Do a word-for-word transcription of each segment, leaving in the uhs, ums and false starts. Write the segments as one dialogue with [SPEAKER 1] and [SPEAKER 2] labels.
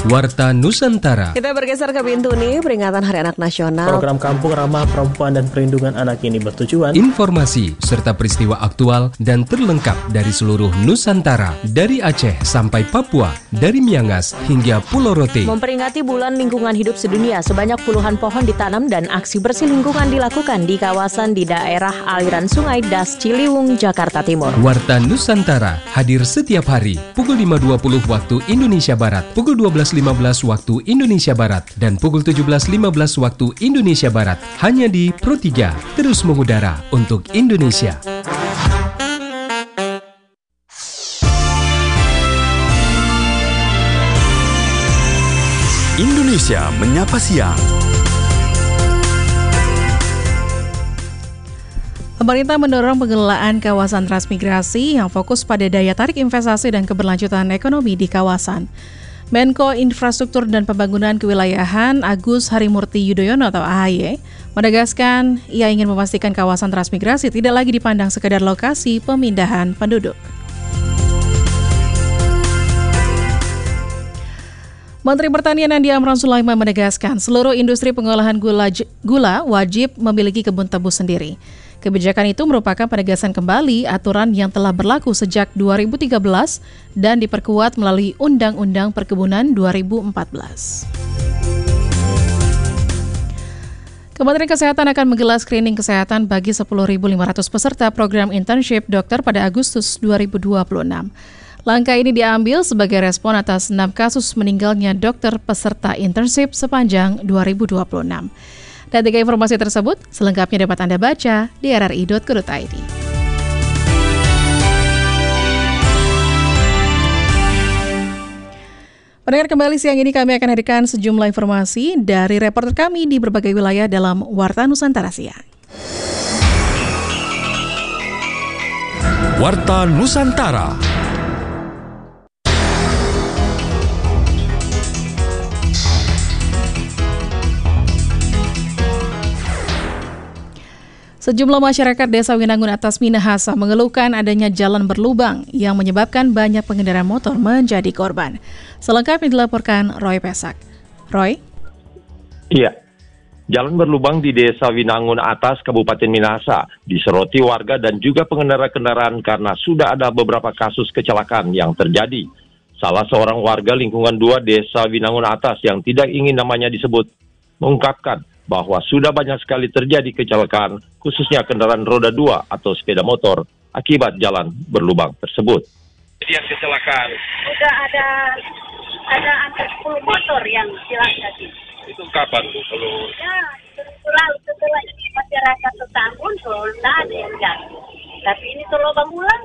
[SPEAKER 1] Warta Nusantara.
[SPEAKER 2] Kita bergeser ke pintu nih, peringatan Hari Anak Nasional.
[SPEAKER 3] Program Kampung Ramah Perempuan dan Perlindungan Anak ini bertujuan
[SPEAKER 1] Informasi serta peristiwa aktual dan terlengkap dari seluruh Nusantara, dari Aceh sampai Papua, dari Miangas hingga Pulau Rote.
[SPEAKER 4] Memperingati Bulan Lingkungan Hidup Sedunia, sebanyak puluhan pohon ditanam dan aksi bersih lingkungan dilakukan di kawasan di daerah aliran Sungai Das Ciliwung, Jakarta Timur.
[SPEAKER 1] Warta Nusantara hadir setiap hari pukul lima dua puluh waktu Indonesia Barat, pukul dua belas lima belas waktu Indonesia Barat, dan pukul tujuh belas lima belas waktu Indonesia Barat. Hanya di Pro tiga, terus mengudara untuk Indonesia.
[SPEAKER 5] Indonesia Menyapa Siang.
[SPEAKER 6] Pemerintah mendorong pengelolaan kawasan transmigrasi yang fokus pada daya tarik investasi dan keberlanjutan ekonomi di kawasan. Menko Infrastruktur dan Pembangunan Kewilayahan Agus Harimurti Yudhoyono atau A H Y menegaskan ia ingin memastikan kawasan transmigrasi tidak lagi dipandang sekedar lokasi pemindahan penduduk. Menteri Pertanian Andi Amran Sulaiman menegaskan seluruh industri pengolahan gula, gula wajib memiliki kebun tebu sendiri. Kebijakan itu merupakan penegasan kembali aturan yang telah berlaku sejak dua ribu tiga belas dan diperkuat melalui Undang-Undang Perkebunan dua ribu empat belas. Kementerian Kesehatan akan menggelar screening kesehatan bagi sepuluh ribu lima ratus peserta program internship dokter pada Agustus dua ribu dua puluh enam. Langkah ini diambil sebagai respon atas enam kasus meninggalnya dokter peserta internship sepanjang dua ribu dua puluh enam. Dan tiga informasi tersebut selengkapnya dapat Anda baca di r r i dot co dot i d. Pendengar, kembali siang ini kami akan hadirkan sejumlah informasi dari reporter kami di berbagai wilayah dalam Warta Nusantara Siang.
[SPEAKER 5] Warta Nusantara.
[SPEAKER 6] Sejumlah masyarakat Desa Winangun Atas Minahasa mengeluhkan adanya jalan berlubang yang menyebabkan banyak pengendara motor menjadi korban. Selengkapnya dilaporkan Roy Pesak. Roy?
[SPEAKER 7] Iya, jalan berlubang di Desa Winangun Atas, Kabupaten Minahasa, disoroti warga dan juga pengendara kendaraan karena sudah ada beberapa kasus kecelakaan yang terjadi. Salah seorang warga lingkungan dua Desa Winangun Atas yang tidak ingin namanya disebut, mengungkapkan bahwa sudah banyak sekali terjadi kecelakaan, khususnya kendaraan roda dua atau sepeda motor, akibat jalan berlubang tersebut.
[SPEAKER 8] Jadi yang kecelakaan?
[SPEAKER 9] Sudah ada ada hampir sepuluh motor yang hilang tadi.
[SPEAKER 8] Itu kapan Bu? Kalau...
[SPEAKER 9] Ya, setelah, setelah ini masyarakat tertanggung, sudah ada yang jatuh. Tapi ini terlubang ulang.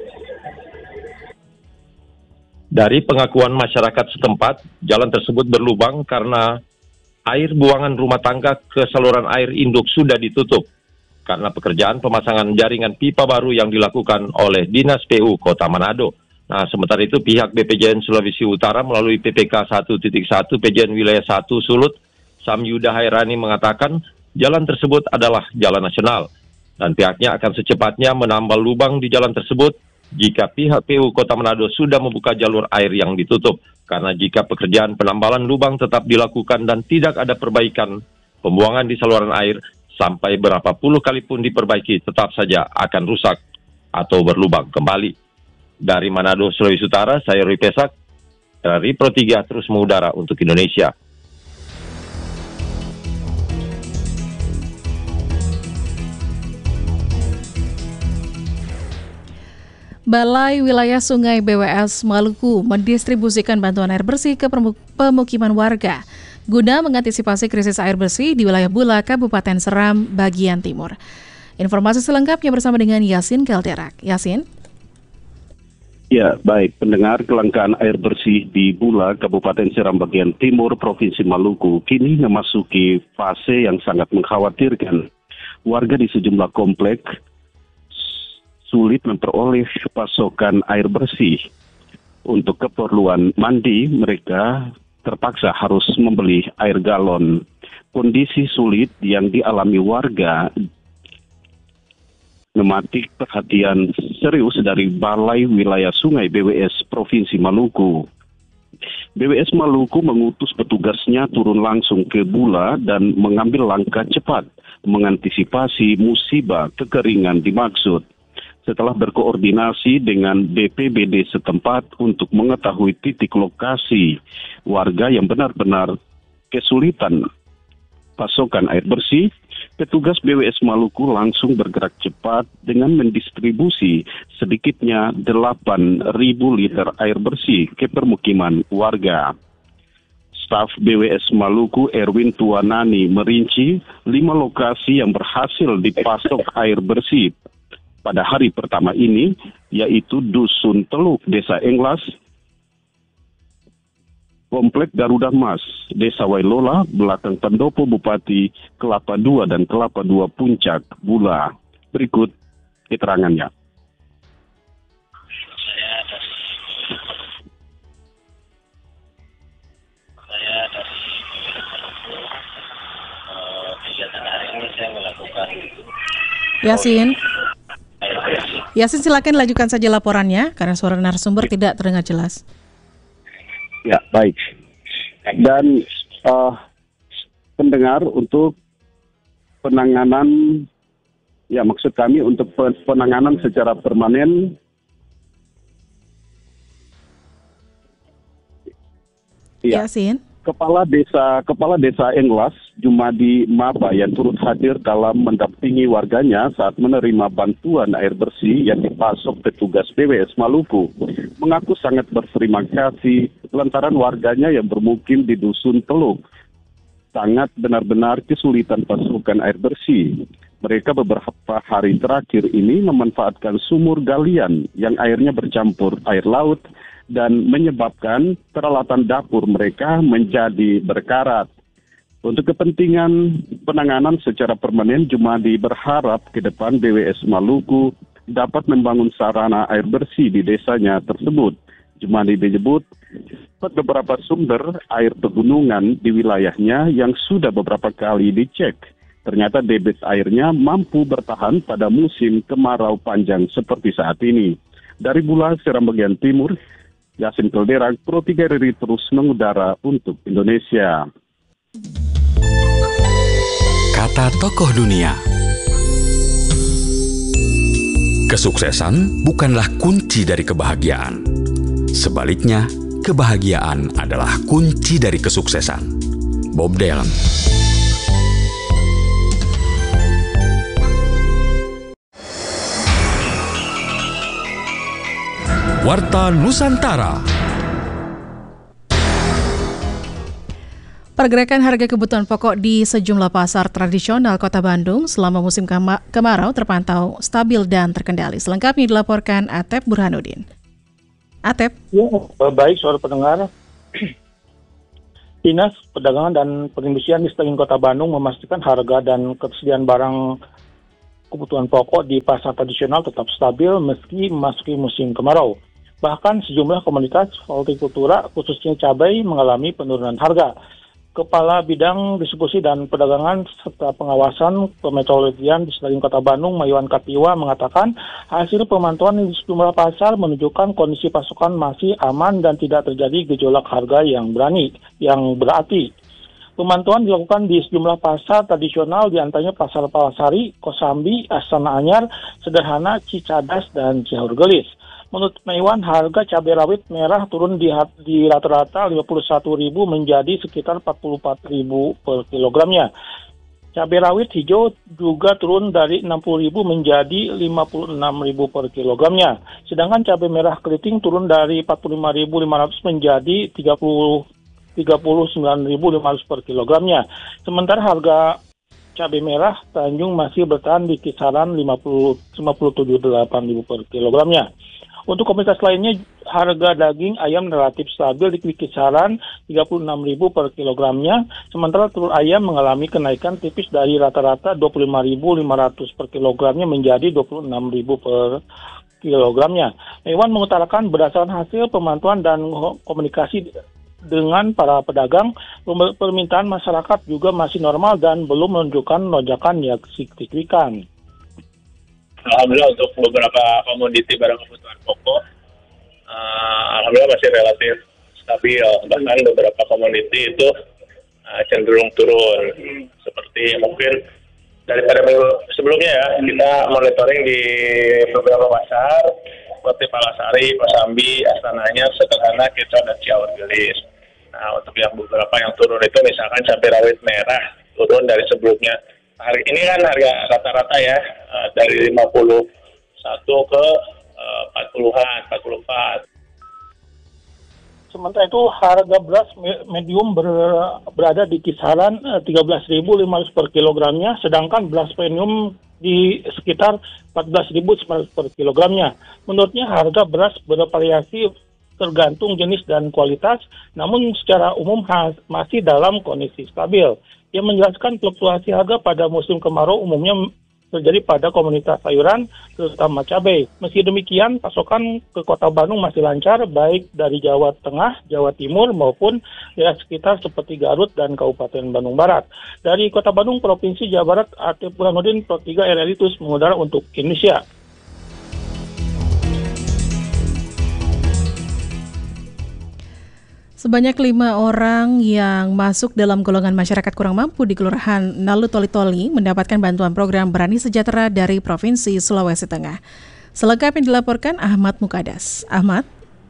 [SPEAKER 7] Dari pengakuan masyarakat setempat, jalan tersebut berlubang karena air buangan rumah tangga ke saluran air induk sudah ditutup karena pekerjaan pemasangan jaringan pipa baru yang dilakukan oleh Dinas P U Kota Manado. Nah, sementara itu pihak B P J N Sulawesi Utara melalui P P K satu titik satu P J N Wilayah satu Sulut, Samyuda Hairani mengatakan jalan tersebut adalah jalan nasional dan pihaknya akan secepatnya menambal lubang di jalan tersebut jika pihak P U Kota Manado sudah membuka jalur air yang ditutup. Karena jika pekerjaan penambalan lubang tetap dilakukan dan tidak ada perbaikan pembuangan di saluran air, sampai berapa puluh kali pun diperbaiki tetap saja akan rusak atau berlubang kembali. Dari Manado, Sulawesi Utara, saya Roy Pesak, dari Pro tiga terus mengudara untuk Indonesia.
[SPEAKER 6] Balai Wilayah Sungai B W S Maluku mendistribusikan bantuan air bersih ke pemukiman warga guna mengantisipasi krisis air bersih di wilayah Bula, Kabupaten Seram, bagian timur. Informasi selengkapnya bersama dengan Yasin Kelderak. Yasin?
[SPEAKER 10] Ya, baik. Pendengar, kelangkaan air bersih di Bula, Kabupaten Seram, bagian timur, Provinsi Maluku, kini memasuki fase yang sangat mengkhawatirkan. Warga di sejumlah komplek sulit memperoleh pasokan air bersih. Untuk keperluan mandi, mereka terpaksa harus membeli air galon. Kondisi sulit yang dialami warga mematik perhatian serius dari Balai Wilayah Sungai B W S Provinsi Maluku. B B W S Maluku mengutus petugasnya turun langsung ke Bula dan mengambil langkah cepat mengantisipasi musibah kekeringan dimaksud. Setelah berkoordinasi dengan B P B D setempat untuk mengetahui titik lokasi warga yang benar-benar kesulitan pasokan air bersih, petugas B W S Maluku langsung bergerak cepat dengan mendistribusi sedikitnya delapan ribu liter air bersih ke permukiman warga. Staf B W S Maluku Erwin Tuanani merinci lima lokasi yang berhasil dipasok air bersih pada hari pertama ini, yaitu Dusun Teluk, Desa Englas, Komplek Garuda Mas, Desa Wailola, Belakang Pendopo Bupati, Kelapa Dua dan Kelapa Dua Puncak, Bula. Berikut keterangannya.
[SPEAKER 8] Saya dari saya dari uh, kegiatan hari ini saya melakukan
[SPEAKER 6] Yasin. Yasin, silakan lanjutkan saja laporannya karena suara narasumber tidak terdengar jelas.
[SPEAKER 10] Ya, baik. Dan uh, pendengar, untuk penanganan, ya maksud kami untuk penanganan secara permanen, ya,
[SPEAKER 6] Yasin.
[SPEAKER 10] Kepala Desa Kepala Desa Englas, Jumadi Maba, yang turut hadir dalam mendampingi warganya saat menerima bantuan air bersih yang dipasok petugas B W S Maluku, mengaku sangat berterima kasih lantaran warganya yang bermukim di Dusun Teluk sangat benar-benar kesulitan pasokan air bersih. Mereka beberapa hari terakhir ini memanfaatkan sumur galian yang airnya bercampur air laut dan menyebabkan peralatan dapur mereka menjadi berkarat. Untuk kepentingan penanganan secara permanen, Jumadi berharap ke depan B W S Maluku dapat membangun sarana air bersih di desanya tersebut. Jumadi menyebut beberapa sumber air pegunungan di wilayahnya yang sudah beberapa kali dicek. Ternyata debit airnya mampu bertahan pada musim kemarau panjang seperti saat ini. Dari Bula, Seram bagian timur, Yasin Kelderang, Pro tiga R I terus mengudara untuk Indonesia.
[SPEAKER 5] Kata tokoh dunia. Kesuksesan bukanlah kunci dari kebahagiaan. Sebaliknya, kebahagiaan adalah kunci dari kesuksesan. Bob Dylan. Warta Nusantara.
[SPEAKER 6] Pergerakan harga kebutuhan pokok di sejumlah pasar tradisional Kota Bandung selama musim kema- kemarau terpantau stabil dan terkendali. Selengkapnya dilaporkan Atep Burhanuddin. Atep.
[SPEAKER 11] Ya, baik suara pendengar. Dinas Perdagangan dan Perindustrian di Steging Kota Bandung memastikan harga dan ketersediaan barang kebutuhan pokok di pasar tradisional tetap stabil meski memasuki musim kemarau. Bahkan sejumlah komoditas hortikultura khususnya cabai mengalami penurunan harga. Kepala Bidang Distribusi dan Perdagangan serta Pengawasan Pemeteorologian di Steging Kota Bandung, Mayuan Katiwa, mengatakan hasil pemantauan di sejumlah pasar menunjukkan kondisi pasokan masih aman dan tidak terjadi gejolak harga yang berani, yang berarti. Pemantauan dilakukan di sejumlah pasar tradisional, diantaranya Pasar Palasari, Kosambi, Astana Anyar, Sederhana, Cicadas, dan Cihurgelis. Menurut Mayuan, harga cabai rawit merah turun di, di rata-rata lima puluh satu ribu menjadi sekitar empat puluh empat ribu per kilogramnya. Cabai rawit hijau juga turun dari enam puluh ribu menjadi lima puluh enam ribu per kilogramnya. Sedangkan cabai merah keriting turun dari empat puluh lima ribu lima ratus menjadi tiga puluh sembilan ribu lima ratus per kilogramnya. Sementara harga cabai merah Tanjung masih bertahan di kisaran lima puluh tujuh delapan ribu per kilogramnya. Untuk komoditas lainnya, harga daging ayam relatif stabil di kisaran tiga puluh enam ribu per kilogramnya, sementara telur ayam mengalami kenaikan tipis dari rata-rata dua puluh lima ribu lima ratus per kilogramnya menjadi dua puluh enam ribu per kilogramnya. Mayuan mengutarakan berdasarkan hasil pemantauan dan komunikasi dengan para pedagang, permintaan masyarakat juga masih normal dan belum menunjukkan lonjakan yang signifikan.
[SPEAKER 8] Alhamdulillah untuk beberapa komoditi barang kebutuhan pokok, uh, alhamdulillah masih relatif stabil, bahkan beberapa komoditi itu uh, cenderung turun. Seperti mungkin daripada minggu sebelumnya ya, kita monitoring di beberapa pasar seperti Palasari, Kosambi, Astana Anyar, Sederhana, Kecon, dan Ciaur Gelis. Nah, untuk yang beberapa yang turun itu misalkan cabai rawit merah turun dari sebelumnya. Hari ini kan harga rata-rata ya uh, dari lima puluh satu ke uh, empat puluhan, empat puluh empat.
[SPEAKER 11] Sementara itu harga beras medium ber, berada di kisaran tiga belas ribu lima ratus per kilogramnya, sedangkan beras premium di sekitar empat belas ribu sembilan ratus per kilogramnya. Menurutnya harga beras bervariasi tergantung jenis dan kualitas, namun secara umum has, masih dalam kondisi stabil. Ia menjelaskan fluktuasi harga pada musim kemarau umumnya terjadi pada komoditas sayuran, terutama cabai. Meski demikian, pasokan ke Kota Bandung masih lancar, baik dari Jawa Tengah, Jawa Timur, maupun daerah sekitar seperti Garut dan Kabupaten Bandung Barat. Dari Kota Bandung, Provinsi Jawa Barat, Atif Burhanuddin, Pro tiga R R I terus mengudara untuk Indonesia.
[SPEAKER 6] Sebanyak lima orang yang masuk dalam golongan masyarakat kurang mampu di Kelurahan Nalu Toli-Toli mendapatkan bantuan program Berani Sejahtera dari Provinsi Sulawesi Tengah. Selengkapnya dilaporkan Ahmad Mukadas. Ahmad?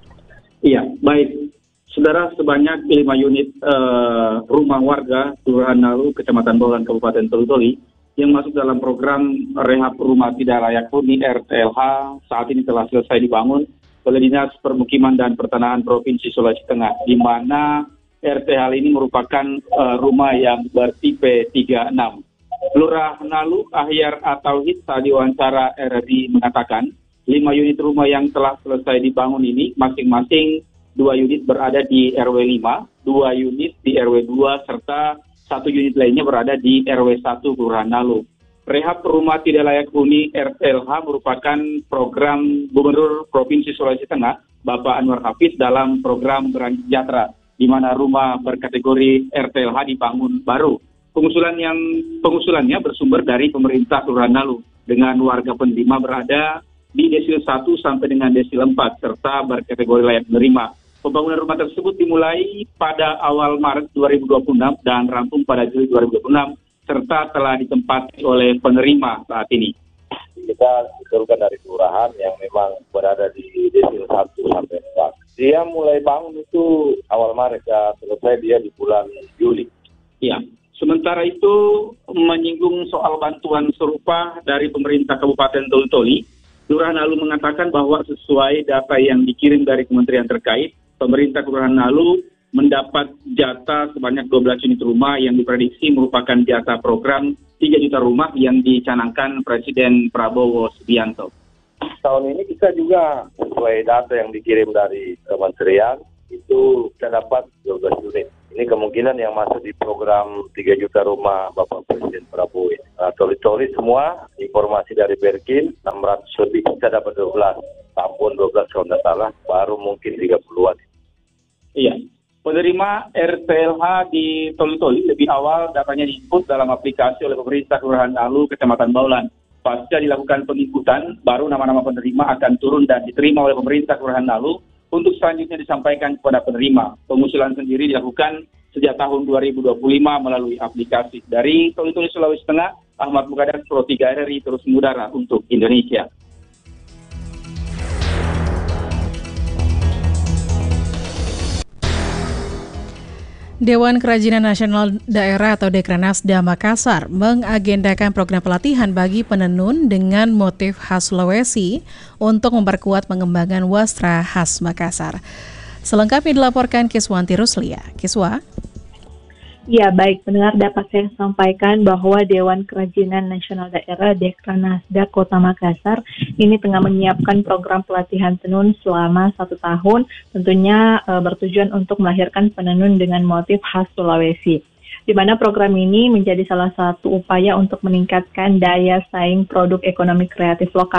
[SPEAKER 12] Iya, baik. Saudara, sebanyak lima unit uh, rumah warga Kelurahan Nalu, Kecamatan Baulan, Kabupaten Toli-Toli yang masuk dalam program rehab rumah tidak layak huni R T L H saat ini telah selesai dibangun oleh Dinas Permukiman dan Pertanahan Provinsi Sulawesi Tengah, di mana R T H ini merupakan uh, rumah yang bertipe tiga puluh enam. Lurah Nalu, Ahyar Atauhid, saat diwawancara R R I mengatakan, lima unit rumah yang telah selesai dibangun ini, masing-masing dua unit berada di R W lima, dua unit di R W dua, serta satu unit lainnya berada di R W satu Kelurahan Nalu. Rehab rumah tidak layak huni R T L H merupakan program Gubernur Provinsi Sulawesi Tengah, Bapak Anwar Hafiz, dalam program Berani Sejahtera, di mana rumah berkategori R T L H dibangun baru. Pengusulan yang pengusulannya bersumber dari pemerintah Kelurahan Nalu, dengan warga penerima berada di desil satu sampai dengan desil empat, serta berkategori layak menerima. Pembangunan rumah tersebut dimulai pada awal Maret dua ribu dua puluh enam dan rampung pada Juli dua ribu dua puluh enam, serta telah ditempati oleh penerima saat ini.
[SPEAKER 13] Kita usulkan dari kelurahan yang memang berada di desil satu sampai empat. Dia mulai bangun itu awal Maret, ya selesai dia di bulan Juli.
[SPEAKER 12] Iya. Sementara itu, menyinggung soal bantuan serupa dari pemerintah Kabupaten Toli-Toli, Kelurahan Nalu mengatakan bahwa sesuai data yang dikirim dari kementerian terkait, pemerintah Kelurahan Nalu mendapat jatah sebanyak dua belas unit rumah yang diprediksi merupakan jatah program tiga juta rumah yang dicanangkan Presiden Prabowo Subianto.
[SPEAKER 13] Tahun ini kita juga sesuai data yang dikirim dari kementerian itu kita dapat dua belas unit. Ini kemungkinan yang masuk di program tiga juta rumah Bapak Presiden Prabowo. Nah, Toli-Toli semua informasi dari Berkin enam ratus lebih, kita dapat dua belas. Tahun dua belas kalau tidak salah, baru mungkin tiga puluhan.
[SPEAKER 12] Iya. Penerima R T L H di Toli-Toli lebih awal datanya diinput dalam aplikasi oleh pemerintah Kelurahan Nalu, Kecamatan Baulan. Pasca dilakukan penginputan, baru nama-nama penerima akan turun dan diterima oleh pemerintah Kelurahan Nalu untuk selanjutnya disampaikan kepada penerima. Pengusulan sendiri dilakukan sejak tahun dua ribu dua puluh lima melalui aplikasi. Dari Toli-Toli, Sulawesi Tengah, Ahmad Mukadas, Pro tiga R R I terus mengudara untuk Indonesia.
[SPEAKER 6] Dewan Kerajinan Nasional Daerah atau Dekranasda Makassar mengagendakan program pelatihan bagi penenun dengan motif khas Sulawesi untuk memperkuat pengembangan wastra khas Makassar. Selengkapnya dilaporkan Kiswanti Ruslia. Kiswa?
[SPEAKER 14] Ya, baik, pendengar, dapat saya sampaikan bahwa Dewan Kerajinan Nasional Daerah Dekranasda Kota Makassar ini tengah menyiapkan program pelatihan tenun selama satu tahun, tentunya e, bertujuan untuk melahirkan penenun dengan motif khas Sulawesi. Di mana program ini menjadi salah satu upaya untuk meningkatkan daya saing produk ekonomi kreatif lokal.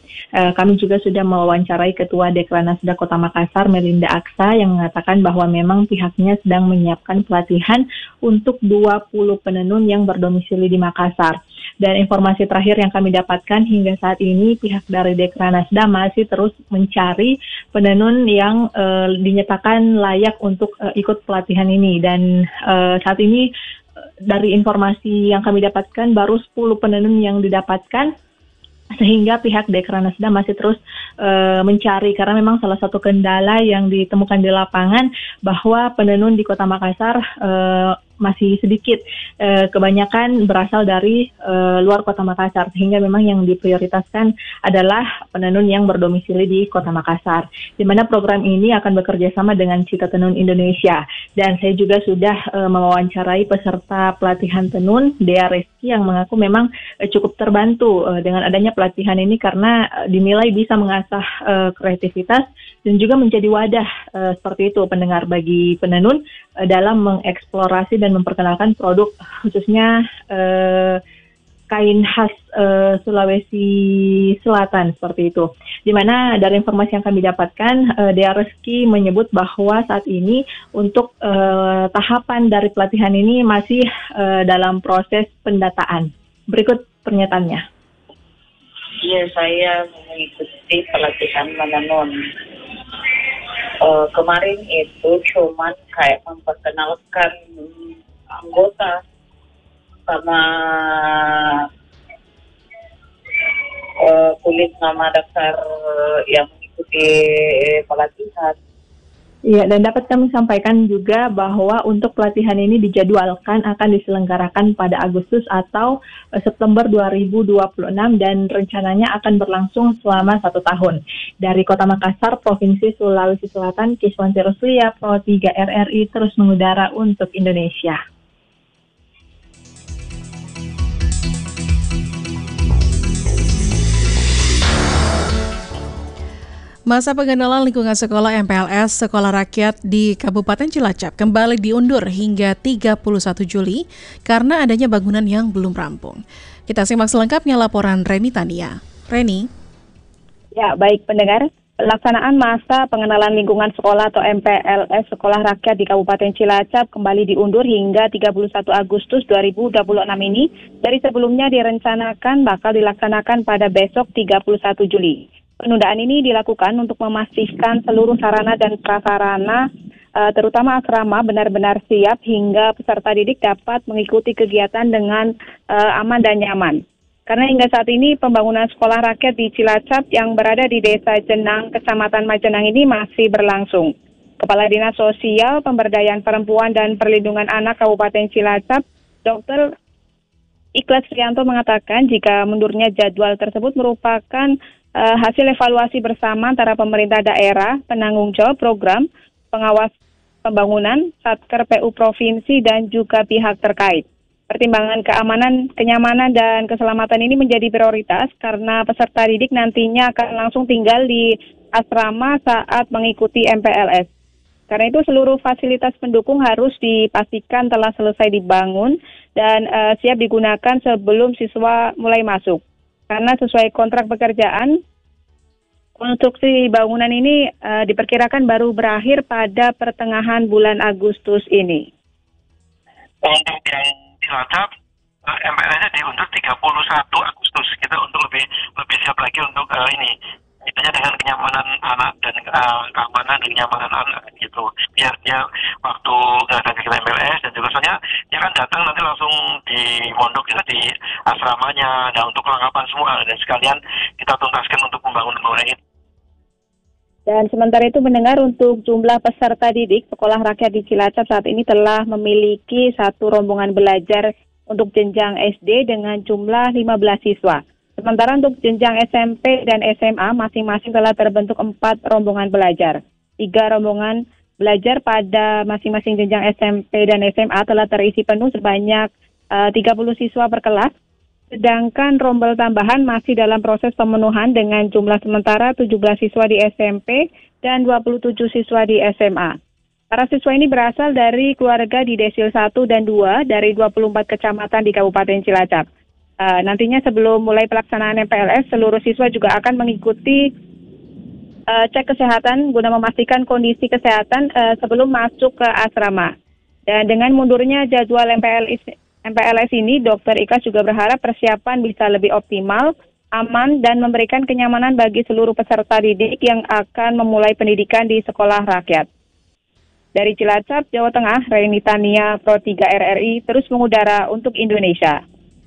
[SPEAKER 14] Uh, kami juga sudah mewawancarai Ketua Dekranasda Kota Makassar, Melinda Aksa, yang mengatakan bahwa memang pihaknya sedang menyiapkan pelatihan untuk dua puluh penenun yang berdomisili di Makassar. Dan informasi terakhir yang kami dapatkan hingga saat ini, pihak dari Dekranasda masih terus mencari penenun yang uh, dinyatakan layak untuk uh, ikut pelatihan ini. Dan uh, saat ini dari informasi yang kami dapatkan baru sepuluh penenun yang didapatkan, sehingga pihak Dekranasda masih terus uh, mencari, karena memang salah satu kendala yang ditemukan di lapangan bahwa penenun di Kota Makassar uh, masih sedikit, e, kebanyakan berasal dari e, luar Kota Makassar, sehingga memang yang diprioritaskan adalah penenun yang berdomisili di Kota Makassar, di mana program ini akan bekerja sama dengan Cita Tenun Indonesia. Dan saya juga sudah e, mewawancarai peserta pelatihan tenun, Dea Reski, yang mengaku memang e, cukup terbantu e, dengan adanya pelatihan ini, karena e, dinilai bisa mengasah e, kreativitas dan juga menjadi wadah e, seperti itu pendengar bagi penenun e, dalam mengeksplorasi dan memperkenalkan produk khususnya eh, kain khas eh, Sulawesi Selatan seperti itu. Di mana dari informasi yang kami dapatkan, eh, Dea Reski menyebut bahwa saat ini untuk eh, tahapan dari pelatihan ini masih eh, dalam proses pendataan. Berikut pernyataannya.
[SPEAKER 15] Iya, saya mengikuti pelatihan menenun. Uh, kemarin itu cuman kayak memperkenalkan anggota sama uh, kulit nama daftar yang mengikuti pelatihan.
[SPEAKER 14] Iya, dan dapat kami sampaikan juga bahwa untuk pelatihan ini dijadwalkan akan diselenggarakan pada Agustus atau uh, September dua ribu dua puluh enam, dan rencananya akan berlangsung selama satu tahun. Dari Kota Makassar, Provinsi Sulawesi Selatan, Kiswanti Ruslia, Pro tiga R R I terus mengudara untuk Indonesia.
[SPEAKER 6] Masa pengenalan lingkungan sekolah M P L S Sekolah Rakyat di Kabupaten Cilacap kembali diundur hingga tiga puluh satu Juli karena adanya bangunan yang belum rampung. Kita simak selengkapnya laporan Reni Tania. Reni.
[SPEAKER 16] Ya, baik pendengar. Pelaksanaan masa pengenalan lingkungan sekolah atau M P L S Sekolah Rakyat di Kabupaten Cilacap kembali diundur hingga tiga puluh satu Agustus dua ribu dua puluh enam ini. Dari sebelumnya direncanakan bakal dilaksanakan pada besok tiga puluh satu Juli. Penundaan ini dilakukan untuk memastikan seluruh sarana dan prasarana, uh, terutama asrama, benar-benar siap hingga peserta didik dapat mengikuti kegiatan dengan uh, aman dan nyaman. Karena hingga saat ini pembangunan sekolah rakyat di Cilacap yang berada di Desa Jenang, Kecamatan Majenang ini masih berlangsung. Kepala Dinas Sosial, Pemberdayaan Perempuan dan Perlindungan Anak Kabupaten Cilacap, Dokter Ikhlas Prianto mengatakan jika mundurnya jadwal tersebut merupakan uh, hasil evaluasi bersama antara pemerintah daerah, penanggung jawab program, pengawas pembangunan, Satker P U Provinsi, dan juga pihak terkait. Pertimbangan keamanan, kenyamanan, dan keselamatan ini menjadi prioritas karena peserta didik nantinya akan langsung tinggal di asrama saat mengikuti M P L S. Karena itu seluruh fasilitas pendukung harus dipastikan telah selesai dibangun dan uh, siap digunakan sebelum siswa mulai masuk. Karena sesuai kontrak pekerjaan, konstruksi bangunan ini uh, diperkirakan baru berakhir pada pertengahan bulan Agustus ini.
[SPEAKER 17] Untuk yang Cilacap, M P L S-nya diundur tiga puluh satu Agustus. Kita untuk lebih lebih siap lagi untuk uh, ini. Intinya dengan kenyamanan anak dan uh, keamanan dan kenyamanan anak gitu. Biar dia waktu datang ke M P L S dan juga soalnya dia kan datang nanti langsung di mondok kita di asramanya, dan untuk kelengkapan semua dan sekalian kita tuntaskan untuk pembangunan bangunan ini.
[SPEAKER 16] Dan sementara itu mendengar untuk jumlah peserta didik sekolah rakyat di Cilacap saat ini telah memiliki satu rombongan belajar untuk jenjang S D dengan jumlah lima belas siswa. Sementara untuk jenjang S M P dan S M A masing-masing telah terbentuk empat rombongan belajar. Tiga rombongan belajar pada masing-masing jenjang S M P dan S M A telah terisi penuh sebanyak uh, tiga puluh siswa per kelas. Sedangkan rombel tambahan masih dalam proses pemenuhan dengan jumlah sementara tujuh belas siswa di S M P dan dua puluh tujuh siswa di S M A. Para siswa ini berasal dari keluarga di Desil satu dan dua dari dua puluh empat kecamatan di Kabupaten Cilacap. Uh, nantinya sebelum mulai pelaksanaan M P L S, seluruh siswa juga akan mengikuti uh, cek kesehatan guna memastikan kondisi kesehatan uh, sebelum masuk ke asrama. Dan dengan mundurnya jadwal M P L S, M P L S ini, Dokter Ikhlas juga berharap persiapan bisa lebih optimal, aman, dan memberikan kenyamanan bagi seluruh peserta didik yang akan memulai pendidikan di sekolah rakyat. Dari Cilacap, Jawa Tengah, Raini Tania, Pro tiga R R I, terus mengudara untuk Indonesia.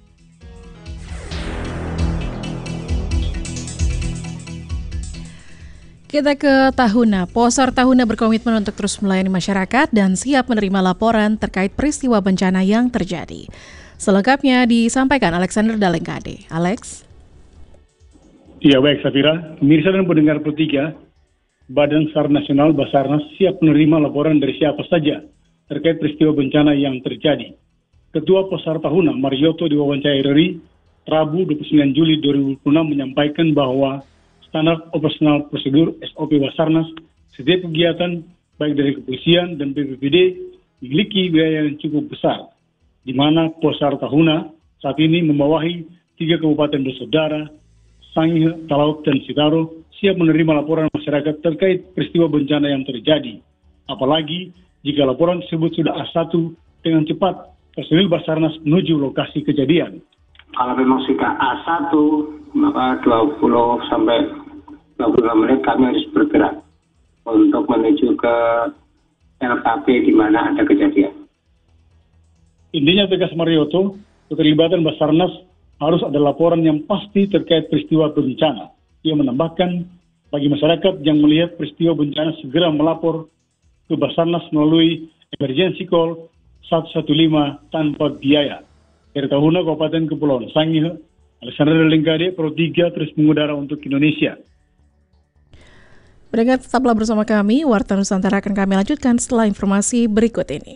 [SPEAKER 6] Kita ke Tahuna. Posar Tahuna berkomitmen untuk terus melayani masyarakat dan siap menerima laporan terkait peristiwa bencana yang terjadi. Selengkapnya disampaikan Alexander Dalengkade. Alex?
[SPEAKER 18] Ya baik Safira, pemirsa dan pendengar Pro tiga, Badan S A R Nasional Basarnas siap menerima laporan dari siapa saja terkait peristiwa bencana yang terjadi. Ketua Posar Tahuna, Marioto, diwawancara R R I, Rabu dua puluh sembilan Juli dua ribu dua puluh enam menyampaikan bahwa standar operasional prosedur S O P Basarnas, setiap kegiatan baik dari kepolisian dan B P B D memiliki biaya yang cukup besar, di mana Posar Tahuna saat ini membawahi tiga kabupaten bersaudara, Sangihe, Talaut, dan Sitaro, siap menerima laporan masyarakat terkait peristiwa bencana yang terjadi. Apalagi jika laporan tersebut sudah A satu, dengan cepat personil Basarnas menuju lokasi kejadian.
[SPEAKER 19] Kalau memang sudah A satu, maka dua puluh sampai dua puluh lima menit kami harus bergerak untuk menuju ke L K P di mana ada kejadian.
[SPEAKER 18] Intinya tegas Marioto, keterlibatan Basarnas harus ada laporan yang pasti terkait peristiwa bencana. Ia menambahkan, bagi masyarakat yang melihat peristiwa bencana segera melapor ke Basarnas melalui emergency call satu satu lima tanpa biaya. Dari Tahuna, Kabupaten Kepulauan Sangihe, Alexander Dalengkade, Pro tiga terus mengudara untuk Indonesia.
[SPEAKER 6] Pendengar, tetaplah bersama kami. Warta Nusantara akan kami lanjutkan setelah informasi berikut ini.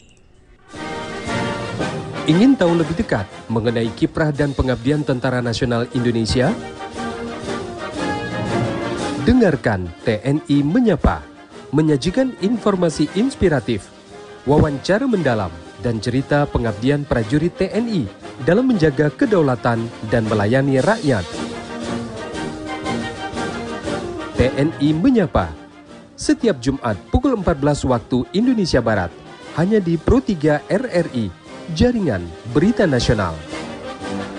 [SPEAKER 1] Ingin tahu lebih dekat mengenai kiprah dan pengabdian Tentara Nasional Indonesia? Dengarkan T N I Menyapa, menyajikan informasi inspiratif, wawancara mendalam, dan cerita pengabdian prajurit T N I dalam menjaga kedaulatan dan melayani rakyat. T N I Menyapa, setiap Jumat pukul empat belas waktu Indonesia Barat, hanya di Pro tiga R R I, Jaringan Berita Nasional.